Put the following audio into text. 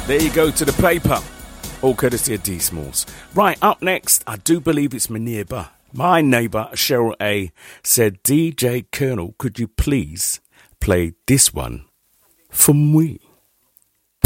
There you go to the paper. All courtesy of D Smalls. Right, up next, I do believe it's my neighbour. My neighbour, Cheryl A, said, DJ Colonel, could you please play this one for me?